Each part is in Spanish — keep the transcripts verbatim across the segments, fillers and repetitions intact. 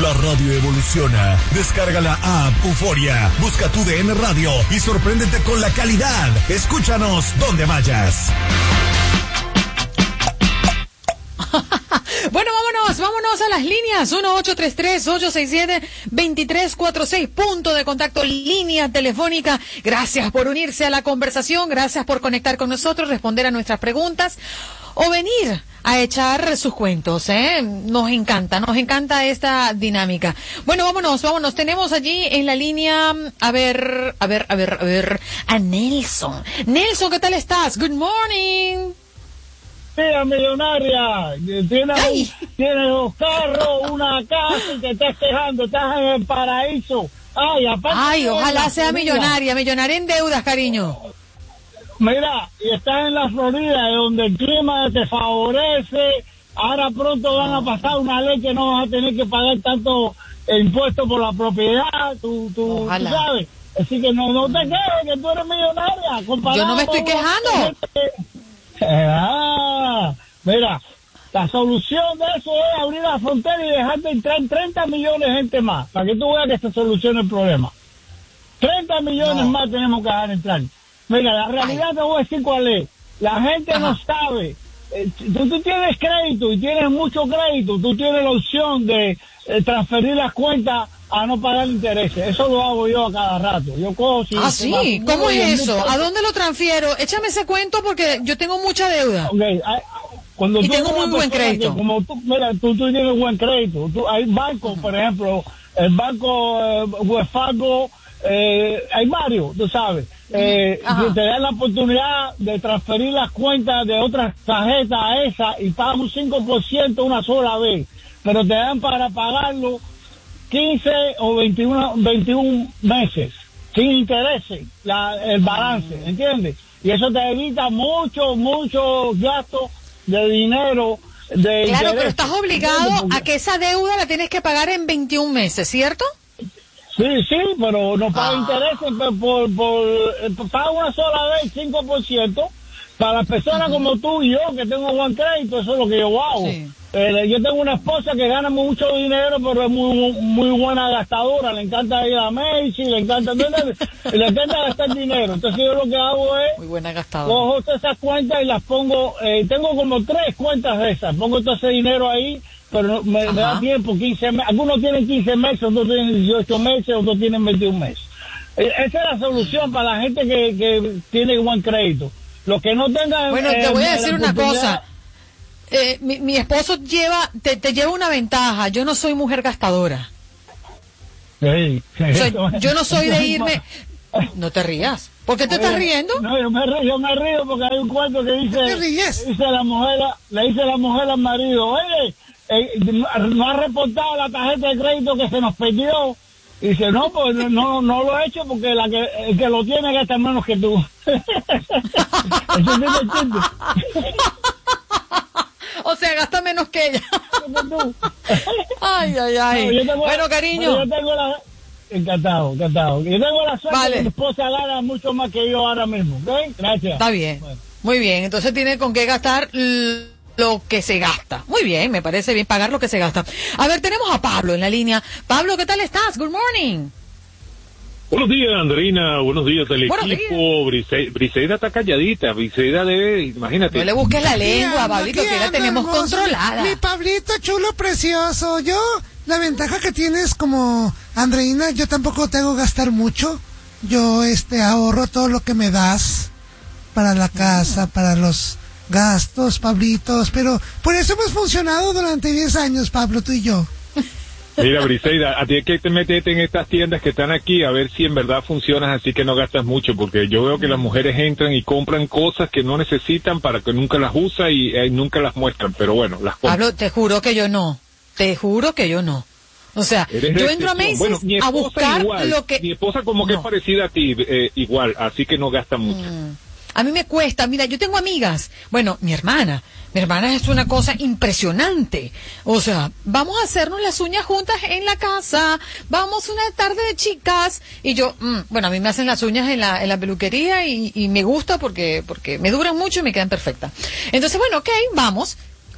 La radio evoluciona. Descarga la app Euforia, busca tu D N Radio y sorpréndete con la calidad. Escúchanos donde vayas. Bueno, vámonos, vámonos a las líneas. uno ocho tres tres, ocho seis siete, dos tres cuatro seis, punto de contacto, línea telefónica. Gracias por unirse a la conversación, gracias por conectar con nosotros, responder a nuestras preguntas o venir a echar sus cuentos, ¿eh? Nos encanta, nos encanta esta dinámica. Bueno, vámonos, vámonos. Tenemos allí en la línea, a ver, a ver, a ver, a ver, a Nelson. Nelson, ¿qué tal estás? Good morning. Tía millonaria, tienes, tienes dos carros, una casa y te estás quejando, estás en el paraíso. Ay, aparte Ay, ojalá sea Florida, millonaria, millonaria en deudas, cariño. Mira, y estás en la Florida, donde el clima te favorece. Ahora pronto van a pasar una ley que no vas a tener que pagar tanto impuesto por la propiedad, tú, tú, tú sabes. Así que no, no te quejes que tú eres millonaria. Yo no me estoy quejando. Ah, mira, la solución de eso es abrir la frontera y dejarte entrar treinta millones de gente más, para que tú veas que se solucione el problema. treinta millones no. más tenemos que dejar entrar. Mira, la realidad Ay. te voy a decir cuál es. La gente Ajá. no sabe. Eh, tú, tú tienes crédito y tienes mucho crédito, tú tienes la opción de eh, transferir las cuentas a no pagar intereses. Eso lo hago yo a cada rato. Yo cojo... Si ah, sí. ¿Cómo es eso? Mucho... ¿A dónde lo transfiero? Échame ese cuento porque yo tengo mucha deuda. Okay. Cuando y tú tengo muy buen crédito. Que, como tú, mira, tú, tú tienes buen crédito. Tú, hay bancos, uh-huh. por ejemplo, el banco eh, Wells Fargo, eh, hay varios, tú sabes. Eh, uh-huh. Te dan la oportunidad de transferir las cuentas de otras tarjetas a esa y pagas un cinco por ciento una sola vez. Pero te dan para pagarlo quince o veintiuno, veintiún meses, sin intereses, la, el balance, ¿entiendes? Y eso te evita mucho, mucho gasto de dinero. De claro, interés. Pero estás obligado a que esa deuda la tienes que pagar en veintiún meses, ¿cierto? Sí, sí, pero no paga ah. intereses por, por, por, por paga una sola vez cinco por ciento. Para las personas uh-huh. como tú y yo, que tengo buen crédito, eso es lo que yo hago. Sí. Eh, yo tengo una esposa que gana mucho dinero, pero es muy muy buena gastadora. Le encanta ir a Macy's, le encanta, le encanta gastar dinero. Entonces yo lo que hago es... Muy buena gastadora. Cojo todas esas cuentas y las pongo... Eh, tengo como tres cuentas de esas. Pongo todo ese dinero ahí, pero me, me da tiempo, quince meses. Algunos tienen quince meses, otros tienen dieciocho meses, otros tienen veintiún meses. Eh, esa es la solución para la gente que, que tiene buen crédito. Los que no tengan... Bueno, eh, te voy a decir una cosa... Eh, mi, mi esposo lleva te, te lleva una ventaja. Yo no soy mujer gastadora. Sí, sí. O sea, yo no soy de irme. No te rías. ¿Por qué te estás riendo? No, yo me río, yo me río porque hay un cuento que dice, ¿Te ríes? dice la mujer, le dice la mujer al marido, oye, eh, no ha reportado la tarjeta de crédito que se nos perdió. Y dice, no, pues no, no lo he hecho porque la que, el que lo tiene gasta menos que tú. Eso sí me entiende. O sea, gasta menos que ella. Ay, ay, ay. No, tengo, bueno, cariño. Yo tengo la... Encantado, encantado. Yo tengo la suerte vale. que mi esposa gana mucho más que yo ahora mismo. ¿Ok? Gracias. Está bien. Bueno. Muy bien. Entonces tiene con qué gastar lo que se gasta. Muy bien, me parece bien pagar lo que se gasta. A ver, tenemos a Pablo en la línea. Pablo, ¿qué tal estás? Good morning. Buenos días, Andreina. Buenos días al Buenos equipo. Brise, Briseida está calladita. Briseida debe, imagínate. No le busques la lengua, Pablito, que la tenemos hermoso. controlada. Mi Pablito chulo, precioso. Yo, la ventaja que tienes como Andreina, yo tampoco te hago gastar mucho. Yo, este, ahorro todo lo que me das para la casa, para los gastos, Pablitos. Pero por eso hemos funcionado durante diez años, Pablo, tú y yo. Mira, Briseida, a ti hay que te meterte en estas tiendas que están aquí a ver si en verdad funcionas así que no gastas mucho, porque yo veo que las mujeres entran y compran cosas que no necesitan para que nunca las usa y eh, nunca las muestran, pero bueno, las compran. Pablo, te juro que yo no, te juro que yo no. O sea, Eres yo entro a Macy's bueno, a buscar igual, lo que... Mi esposa como que no. es parecida a ti, eh, igual, así que no gasta mucho. Mm. A mí me cuesta, mira, yo tengo amigas, bueno, mi hermana, mi hermana es una cosa impresionante, o sea, vamos a hacernos las uñas juntas en la casa, vamos una tarde de chicas, y yo, mmm, bueno, a mí me hacen las uñas en la, en la peluquería y, y me gusta porque, porque me duran mucho y me quedan perfectas. Entonces, bueno, ok, vamos.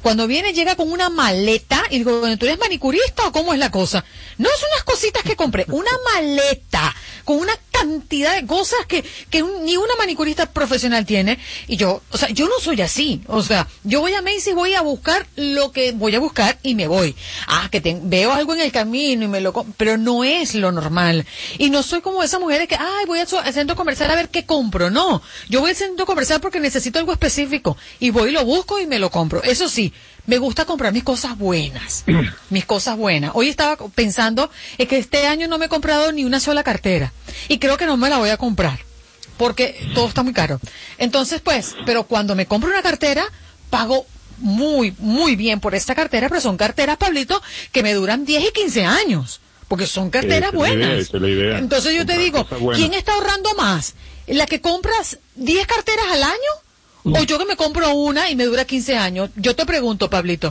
Cuando viene, llega con una maleta, y digo, bueno, ¿tú eres manicurista o cómo es la cosa? No, son unas cositas que compré, una maleta, con una cantidad de cosas que, que un, ni una manicurista profesional tiene, y yo, o sea, yo no soy así, o sea, yo voy a Macy's, voy a buscar lo que voy a buscar y me voy. Ah, que te, veo algo en el camino y me lo compro, pero no es lo normal. Y no soy como esas mujeres que, ay, voy al centro comercial a ver qué compro. No, yo voy al centro comercial porque necesito algo específico y voy y lo busco y me lo compro. Eso sí, me gusta comprar mis cosas buenas, mis cosas buenas. Hoy estaba pensando es que este año no me he comprado ni una sola cartera y creo que no me la voy a comprar porque todo está muy caro. Entonces, pues, pero cuando me compro una cartera, pago muy, muy bien por esta cartera, pero son carteras, Pablito, que me duran diez y quince años, porque son carteras esa buenas. Es la idea, esa es la idea. Entonces yo te digo, ¿quién está ahorrando más? ¿La que compras diez carteras al año? Mm. ¿O yo que me compro una y me dura quince años? Yo te pregunto, Pablito.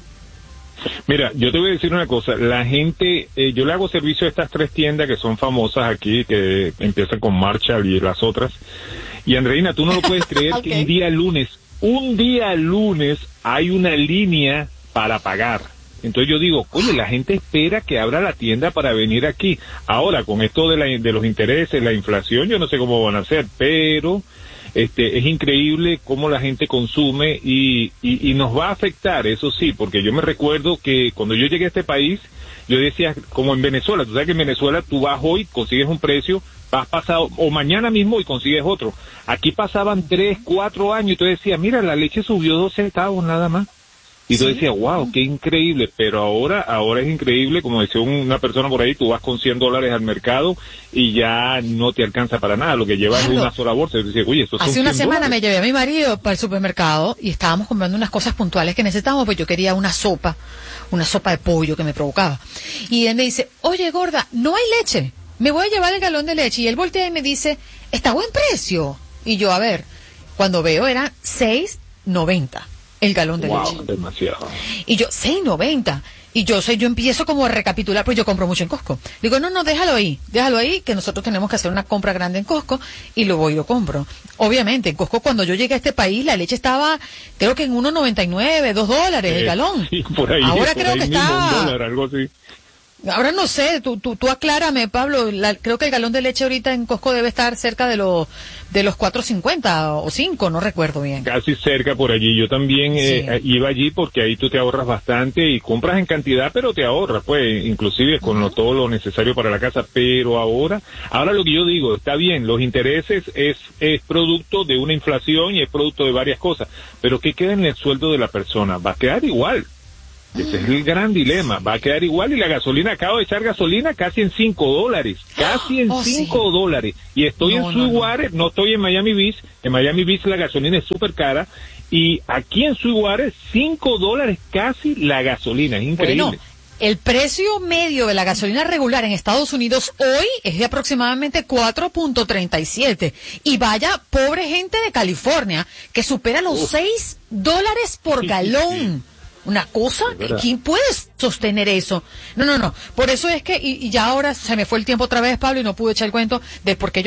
Mira, yo te voy a decir una cosa, la gente, eh, yo le hago servicio a estas tres tiendas que son famosas aquí, que empiezan con Marshall y las otras, y Andreina, tú no lo puedes creer okay. que un día lunes, un día lunes hay una línea para pagar. Entonces yo digo, oye, la gente espera que abra la tienda para venir aquí. Ahora, con esto de, la, de los intereses, la inflación, yo no sé cómo van a hacer, pero este es increíble cómo la gente consume y, y, y nos va a afectar, eso sí, porque yo me recuerdo que cuando yo llegué a este país, yo decía, como en Venezuela, tú sabes que en Venezuela tú vas hoy, consigues un precio, vas pasado, o mañana mismo y consigues otro. Aquí pasaban tres, cuatro años y tú decías, mira, la leche subió dos centavos nada más. Y tú decías, wow, qué increíble, pero ahora, ahora es increíble, como decía una persona por ahí, tú vas con cien dólares al mercado y ya no te alcanza para nada, lo que llevas claro. es una sola bolsa. Y tú dices, oye, esto Hace son una semana dólares. Me llevé a mi marido para el supermercado y estábamos comprando unas cosas puntuales que necesitábamos, pues yo quería una sopa, una sopa de pollo que me provocaba. Y él me dice, oye, gorda, no hay leche, me voy a llevar el galón de leche. Y él voltea y me dice, está a buen precio. Y yo, a ver, cuando veo era seis noventa. El galón de wow, leche. Demasiado. Y yo, seis noventa. Y yo sé, yo empiezo como a recapitular, pues yo compro mucho en Costco. Digo, no, no, déjalo ahí, déjalo ahí, que nosotros tenemos que hacer una compra grande en Costco, y lo voy y lo compro. Obviamente, en Costco, cuando yo llegué a este país, la leche estaba, creo que en uno noventa y nueve, dos dólares el eh, galón. Sí, por ahí, ahora por creo ahí que mismo, está... un dólar, algo así. Ahora no sé, tú, tú, tú aclárame, Pablo, la, creo que el galón de leche ahorita en Costco debe estar cerca de los de los cuatro cincuenta o cinco, no recuerdo bien. Casi cerca por allí, yo también sí. eh, iba allí porque ahí tú te ahorras bastante y compras en cantidad, pero te ahorras, pues, inclusive con uh-huh. lo, todo lo necesario para la casa, pero ahora, ahora lo que yo digo, está bien, los intereses es, es producto de una inflación y es producto de varias cosas, pero ¿qué queda en el sueldo de la persona? Va a quedar igual. Ese es el gran dilema, va a quedar igual y la gasolina, acabo de echar gasolina casi en cinco dólares, casi en oh, cinco sí. dólares, y estoy no, en Sweetwater, no, no. no estoy en Miami Beach, en Miami Beach la gasolina es súper cara, y aquí en Sweetwater cinco dólares casi la gasolina, es increíble. Bueno, el precio medio de la gasolina regular en Estados Unidos hoy es de aproximadamente cuatro punto treinta y siete, y vaya pobre gente de California, que supera los Uf. seis dólares por sí, galón. Sí, sí. Una cosa, ¿quién puede sostener eso? No, no, no. Por eso es que, y, y ya ahora se me fue el tiempo otra vez, Pablo, y no pude echar el cuento de por qué yo